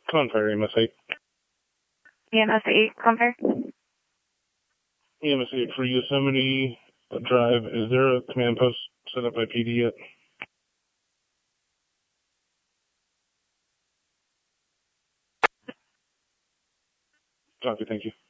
Confair, EMS8. EMS8, Confair. EMS8 for Yosemite Drive. Is there a command post set up by PD yet? Copy, thank you.